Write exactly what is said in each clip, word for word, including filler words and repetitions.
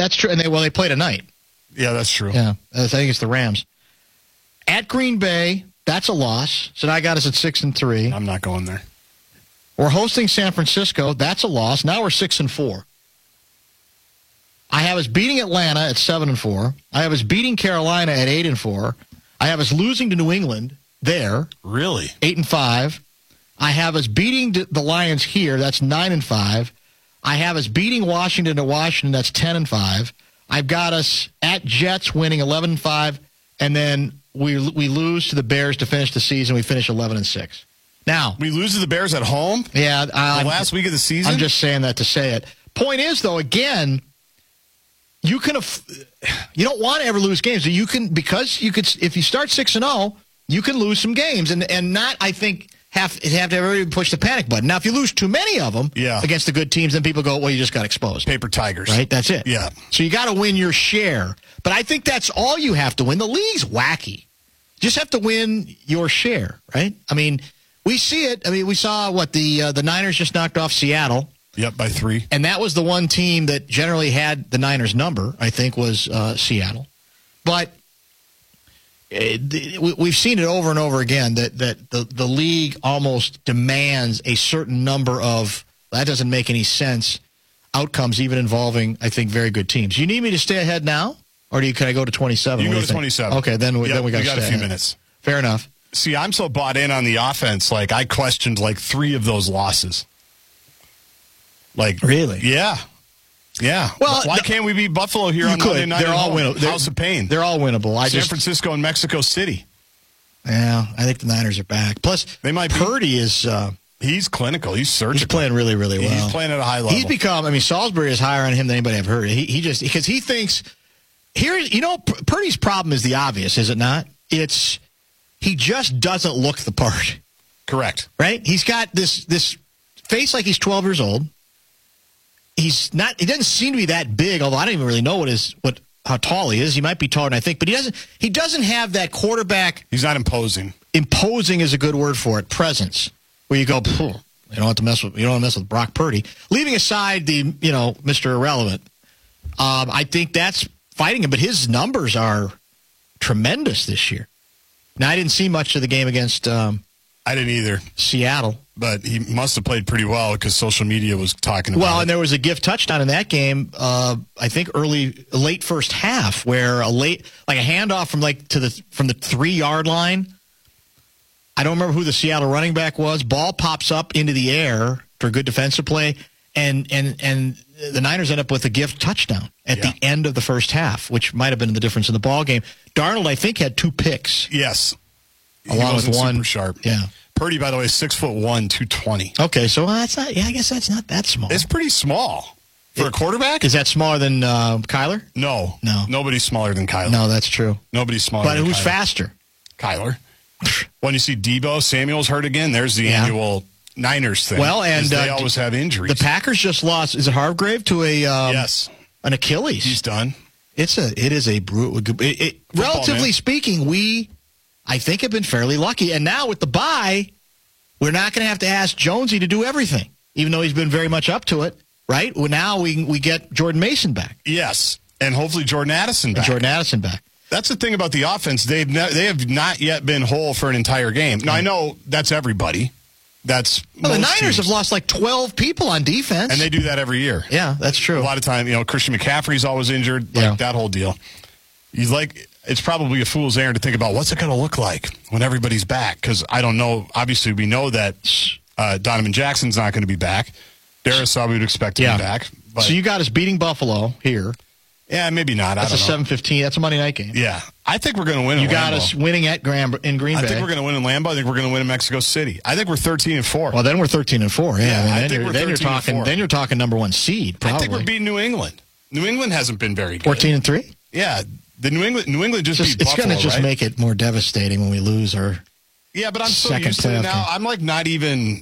That's true. And they well, they play tonight. Yeah, that's true. Yeah, I think it's the Rams. At Green Bay, that's a loss. So now I got us at six and three. I'm not going there. We're hosting San Francisco. That's a loss. Now we're six and four. I have us beating Atlanta at seven and four. I have us beating Carolina at eight and four. I have us losing to New England there. Really? Eight and five. I have us beating the Lions here. That's nine and five. I have us beating Washington at Washington. That's ten and five. I've got us at Jets winning eleven and five, and then we we lose to the Bears to finish the season. We finish eleven and six. Now we lose to the Bears at home. Yeah, uh, the last week of the season. I'm just saying that to say it. Point is, though, again, you can you don't want to ever lose games. You can because you could if you start six and zero, you can lose some games, and and not I think. Have, have to everybody push the panic button. Now, if you lose too many of them yeah. against the good teams, then people go, well, you just got exposed. Paper tigers. Right? That's it. Yeah. So you got to win your share. But I think that's all you have to win. The league's wacky. You just have to win your share, right? I mean, we see it. I mean, we saw, what, the uh, the Niners just knocked off Seattle. Yep, by three. And that was the one team that generally had the Niners' number, I think, was uh, Seattle. But we've seen it over and over again that, that the, the league almost demands a certain number of, that doesn't make any sense, outcomes even involving, I think, very good teams. You need me to stay ahead now? Or do you, can I go to twenty-seven? You what can do go to you twenty-seven. Okay, then we, yep, then we got, we got to a few ahead. minutes. Fair enough. See, I'm so bought in on the offense, like I questioned like three of those losses. Like Really? Yeah. Yeah. Well, why the, can't we beat Buffalo here on could. Monday night? They're all winnable. They're, House of Pain. They're all winnable. I San just, Francisco and Mexico City. Yeah, I think the Niners are back. Plus, they might Purdy be, is uh, he's clinical. He's surgical. He's playing really, really well. He's playing at a high level. He's become. I mean, Salisbury is higher on him than anybody I've heard. He he just because he thinks here. You know, Purdy's problem is the obvious, is it not? It's he just doesn't look the part. Correct. Right? He's got this this face like he's twelve years old. He's not. He doesn't seem to be that big. Although I don't even really know what his what how tall he is. He might be taller than I think, but he doesn't. He doesn't have that quarterback. He's not imposing. Imposing is a good word for it. Presence, where you go, you don't have to mess with. You don't want to mess with Brock Purdy. Leaving aside the you know Mister Irrelevant, um, I think that's fighting him. But his numbers are tremendous this year. Now I didn't see much of the game against. Um, I didn't either. Seattle. But he must have played pretty well because social media was talking about well, it. Well, it. and there was a gift touchdown in that game, uh, I think early, late first half, where a late, like a handoff from like to the from the three-yard line. I don't remember who the Seattle running back was. Ball pops up into the air for a good defensive play, and and and the Niners end up with a gift touchdown at yeah. the end of the first half, which might have been the difference in the ball game. Darnold, I think, had two picks. Yes. Along with one. Super sharp. Yeah. Purdy, by the way, six foot one, two twenty. Okay, so that's not. Yeah, I guess that's not that small. It's pretty small for it, a quarterback. Is that smaller than uh, Kyler? No, no, nobody's smaller than Kyler. No, that's true. Nobody's smaller. But than who's Kyler. faster? Kyler. When you see Debo Samuel's hurt again, there's the yeah. annual Niners thing. Well, and they uh, always have injuries. The Packers just lost. Is it Hargrave to a um, yes an Achilles? He's done. It's a it is a brutal. It, it, Football, relatively man. speaking, we I think have been fairly lucky. And now with the bye, we're not going to have to ask Jonesy to do everything, even though he's been very much up to it. Right? Well, now we we get Jordan Mason back. Yes, and hopefully Jordan Addison back. And Jordan Addison back. That's the thing about the offense. They've ne- they have not yet been whole for an entire game. Now, I know that's everybody. That's well, the most Niners teams. have lost like twelve people on defense. And they do that every year. Yeah, that's true. A lot of time, you know, Christian McCaffrey's always injured. Like yeah. that whole deal. He's like, it's probably a fool's errand to think about what's it going to look like when everybody's back. Because I don't know. Obviously, we know that uh, Donovan Jackson's not going to be back. Darisaw, we would expect to yeah. be back. But, so you got us beating Buffalo here. Yeah, maybe not. That's I don't a seven fifteen. That's a Monday night game. Yeah. I think we're going to win You in got Lambeau. us winning at Graham, in Green Bay. I think we're going to win in Lambeau. I think we're going to win in Mexico City. I think we're thirteen and four. Well, then we're thirteen and four. Yeah, Yeah, I mean, I then, think you're, we're then you're thirteen and talking. four. Then you're talking number one seed. Probably. I think we're beating New England. New England hasn't been very good. Fourteen and three. Yeah, the New England. New England just, just beat it's Buffalo. going to just right? make it more devastating when we lose our. Yeah, but I'm so second used to it playoff now. game. I'm like not even.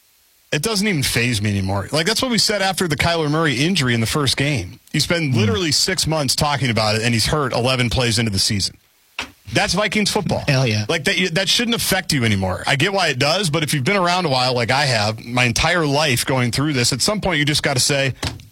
It doesn't even faze me anymore. Like that's what we said after the Kyler Murray injury in the first game. He's been Mm. literally six months talking about it, and he's hurt eleven plays into the season. That's Vikings football. Hell yeah! Like that. That shouldn't affect you anymore. I get why it does, but if you've been around a while, like I have, my entire life going through this, at some point you just got to say,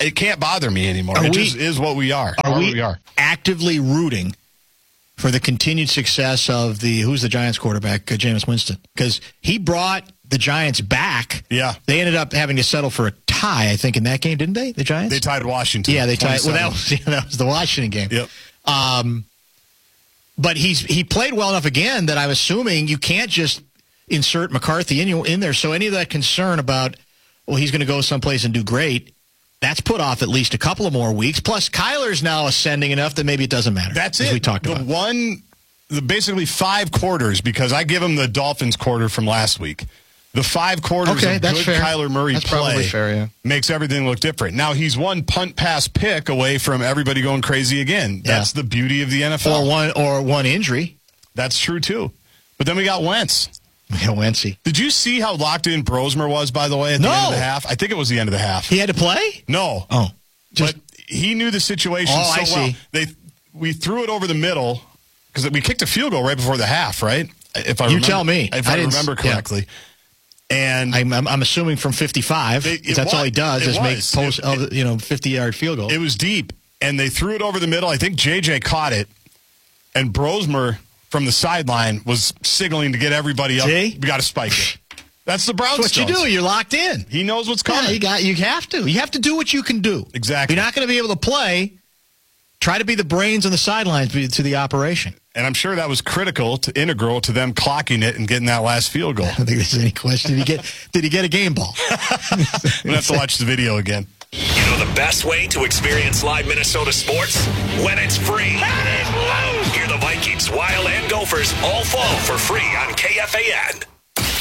it can't bother me anymore. Are it we, just is what we are. Are are we, we are actively rooting for the continued success of the who's the Giants quarterback, uh, Jameis Winston? Because he brought the Giants back. Yeah. They ended up having to settle for a tie, I think, in that game, didn't they? The Giants? They tied Washington. Yeah, they tied. Well, that was, yeah, that was the Washington game. Yep. Um, but he's he played well enough again that I'm assuming you can't just insert McCarthy in, in there. So any of that concern about, well, he's going to go someplace and do great, that's put off at least a couple of more weeks. Plus, Kyler's now ascending enough that maybe it doesn't matter. That's as it. We talked the about one, the basically five quarters, because I give him the Dolphins quarter from last week. The five quarters okay, of that's good fair. Kyler Murray that's play probably fair, yeah. makes everything look different. Now, he's one punt pass pick away from everybody going crazy again. Yeah. That's the beauty of the N F L. Or one, or one injury. That's true, too. But then we got Wentz. Yeah, Wency. Did you see how locked in Brosmer was, by the way, at the No. end of the half? I think it was the end of the half. He had to play? No. Oh. Just, but he knew the situation Oh, so I see. well. They we threw it over the middle because we kicked a field goal right before the half, right? If I You remember, tell me. If I I, didn't- remember yeah. correctly. And I'm, I'm, I'm assuming from fifty-five. It- it that's all was. he does It is make was. post, It- uh, you know, fifty-yard field goals. it was deep, and they threw it over the middle. I think J J caught it, and Brosmer from the sideline was signaling to get everybody up. See? We got to spike it. That's the Browns. That's what you do. You're locked in. He knows what's coming. Yeah, you got. You have to. You have to do what you can do. Exactly. If you're not going to be able to play, try to be the brains on the sidelines to the operation. And I'm sure that was critical to integral to them clocking it and getting that last field goal. I don't think there's any question. Did he get? Did he get a game ball? I'm gonna have to watch the video again. You know the best way to experience live Minnesota sports? When it's free. Let it loose! Hear the Vikings, Wild, and Gophers all fall for free on K F A N.